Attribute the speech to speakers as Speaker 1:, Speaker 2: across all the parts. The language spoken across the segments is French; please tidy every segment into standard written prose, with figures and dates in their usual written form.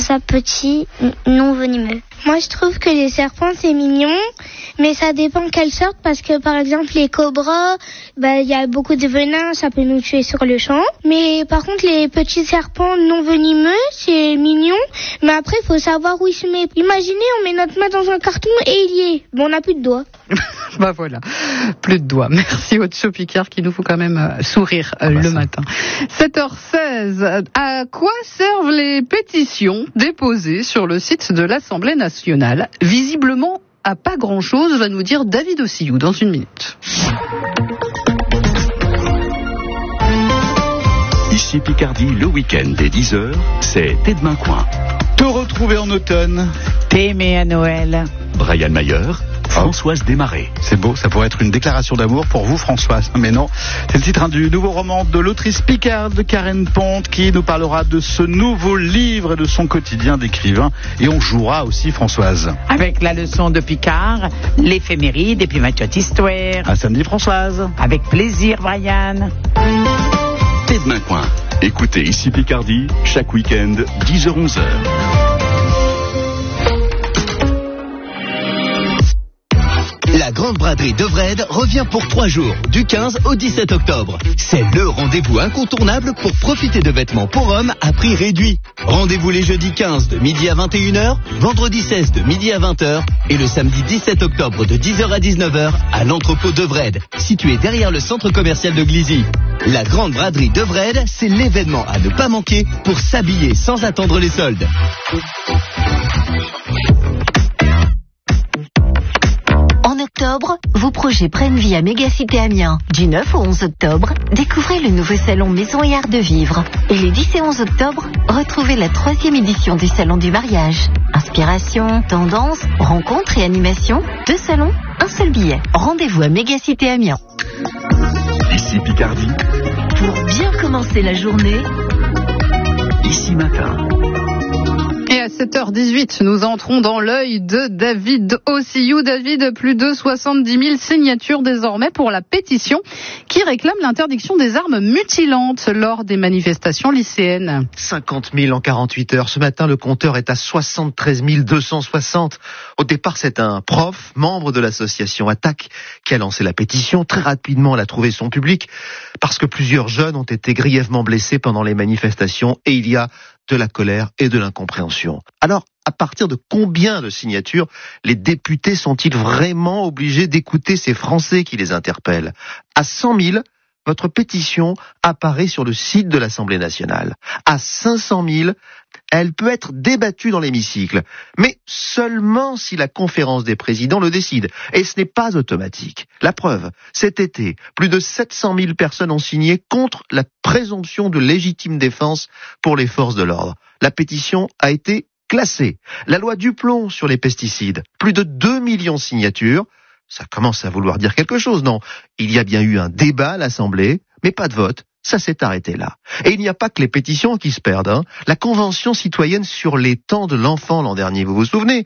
Speaker 1: ça petit, non venimeux. Moi, je trouve que les serpents, c'est mignon, mais ça dépend quelle sorte, parce que, par exemple, les cobras, y a beaucoup de venin, ça peut nous tuer sur le champ. Mais, par contre, les petits serpents non venimeux, c'est mignon, mais après, il faut savoir où il se met. Imaginez, on met notre main dans un carton et il y est. Bon, on n'a plus de doigts.
Speaker 2: Voilà, plus de doigts. Merci Otcho Picard qui nous faut quand même sourire le matin. 7h16, à quoi servent les pétitions déposées sur le site de l'Assemblée nationale? Visiblement à pas grand-chose, va nous dire David Ossillou dans une minute.
Speaker 3: Ici Picardie, le week-end dès 10h, c'est Thé demain coin.
Speaker 4: Te retrouver en automne.
Speaker 5: T'aimer à Noël.
Speaker 3: Brian Mayer, Françoise Desmarais.
Speaker 4: C'est beau, ça pourrait être une déclaration d'amour pour vous, Françoise. Mais non, c'est le titre du nouveau roman de l'autrice picarde Karen Ponte qui nous parlera de ce nouveau livre et de son quotidien d'écrivain. Et on jouera aussi, Françoise.
Speaker 5: Avec la leçon de Picard, l'éphéméride et puis ma petite histoire.
Speaker 4: À samedi, Françoise.
Speaker 5: Avec plaisir, Brian.
Speaker 3: Thé demain coin. Écoutez Ici Picardie, chaque week-end, 10h-11h.
Speaker 6: La Grande Braderie de Wrede revient pour 3 jours, du 15 au 17 octobre. C'est le rendez-vous incontournable pour profiter de vêtements pour hommes à prix réduit. Rendez-vous les jeudis 15 de midi à 21h, vendredi 16 de midi à 20h et le samedi 17 octobre de 10h à 19h à l'entrepôt de Wrede, situé derrière le centre commercial de Glizy. La Grande Braderie de Wrede, c'est l'événement à ne pas manquer pour s'habiller sans attendre les soldes.
Speaker 7: En octobre, vos projets prennent vie à Mégacité Amiens. Du 9 au 11 octobre, découvrez le nouveau salon Maison et Art de Vivre. Et les 10 et 11 octobre, retrouvez la 3e édition du Salon du Mariage. Inspiration, tendance, rencontres et animation, 2 salons, un seul billet. Rendez-vous à Mégacité Amiens.
Speaker 3: Ici Picardie.
Speaker 7: Pour bien commencer la journée,
Speaker 3: Ici matin.
Speaker 2: Et à 7h18, nous entrons dans l'œil de David Ossillou. David, plus de 70 000 signatures désormais pour la pétition qui réclame l'interdiction des armes mutilantes lors des manifestations lycéennes.
Speaker 8: 50 000 en 48 heures. Ce matin, le compteur est à 73 260. Au départ, c'est un prof, membre de l'association Attaque, qui a lancé la pétition. Très rapidement, elle a trouvé son public parce que plusieurs jeunes ont été grièvement blessés pendant les manifestations et il y a de la colère et de l'incompréhension. Alors, à partir de combien de signatures les députés sont-ils vraiment obligés d'écouter ces Français qui les interpellent? À 100 000, votre pétition apparaît sur le site de l'Assemblée nationale. À 500 000, elle peut être débattue dans l'hémicycle, mais seulement si la conférence des présidents le décide. Et ce n'est pas automatique. La preuve, cet été, plus de 700 000 personnes ont signé contre la présomption de légitime défense pour les forces de l'ordre. La pétition a été classée. La loi Duplon sur les pesticides, plus de 2 millions de signatures. Ça commence à vouloir dire quelque chose, non? Il y a bien eu un débat à l'Assemblée, mais pas de vote. Ça s'est arrêté là. Et il n'y a pas que les pétitions qui se perdent. La Convention citoyenne sur les temps de l'enfant l'an dernier, vous vous souvenez?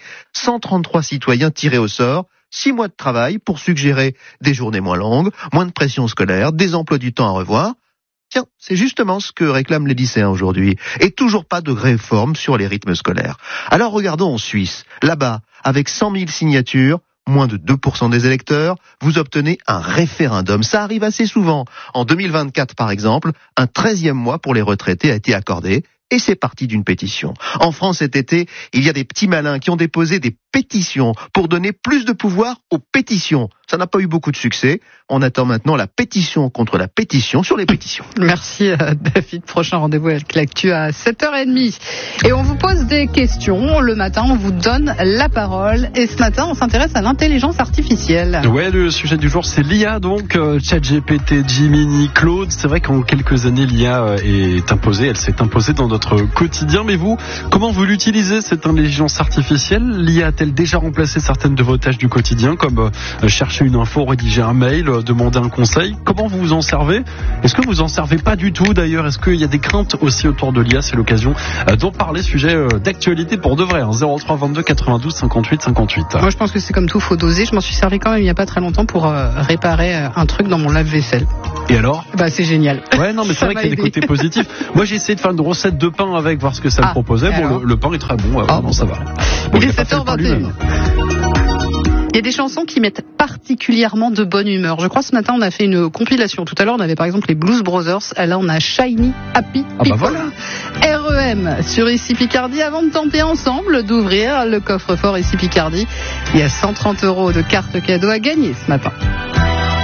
Speaker 8: 133 citoyens tirés au sort, 6 mois de travail pour suggérer des journées moins longues, moins de pression scolaire, des emplois du temps à revoir. Tiens, c'est justement ce que réclament les lycéens aujourd'hui. Et toujours pas de réforme sur les rythmes scolaires. Alors regardons en Suisse. Là-bas, avec 100 000 signatures, moins de 2% des électeurs, vous obtenez un référendum. Ça arrive assez souvent. En 2024, par exemple, un 13e mois pour les retraités a été accordé. Et c'est parti d'une pétition. En France cet été, il y a des petits malins qui ont déposé des pétitions pour donner plus de pouvoir aux pétitions. Ça n'a pas eu beaucoup de succès. On attend maintenant la pétition contre la pétition sur les pétitions.
Speaker 2: Merci David. Prochain rendez-vous avec l'actu à 7h30. Et on vous pose des questions. Le matin, on vous donne la parole. Et ce matin, on s'intéresse à l'intelligence artificielle.
Speaker 9: Ouais, le sujet du jour, c'est l'IA. Donc, ChatGPT, Gemini, Claude. C'est vrai qu'en quelques années, l'IA est imposée. Elle s'est imposée dans notre quotidien. Mais vous, comment vous l'utilisez, cette intelligence artificielle? L'IA a-t-elle déjà remplacé certaines de vos tâches du quotidien, comme chercher une info, rédiger un mail, demander un conseil? Comment vous vous en servez? Est-ce que vous en servez pas du tout d'ailleurs? Est-ce qu'il y a des craintes aussi autour de l'IA? C'est l'occasion d'en parler, sujet d'actualité pour de vrai, 03 22 92 58 58.
Speaker 2: Moi je pense que c'est comme tout, faut doser. Je m'en suis servi quand même il n'y a pas très longtemps pour réparer un truc dans mon lave-vaisselle.
Speaker 9: Et alors?
Speaker 2: Bah c'est génial.
Speaker 9: Ouais, non mais c'est vrai qu'il y a des côtés positifs. Moi j'ai essayé de faire une recette de pain avec, voir ce que ça me proposait. Bon, le pain est très bon, bon ça va. Bon,
Speaker 2: il est 7h21. Il y a des chansons qui mettent particulièrement de bonne humeur. Je crois ce matin on a fait une compilation. Tout à l'heure on avait par exemple les Blues Brothers. Là on a Shiny Happy People.
Speaker 9: Voilà.
Speaker 2: REM sur Ici Picardie. Avant de tenter ensemble d'ouvrir le coffre-fort Ici Picardie, il y a 130 € de cartes cadeaux à gagner ce matin.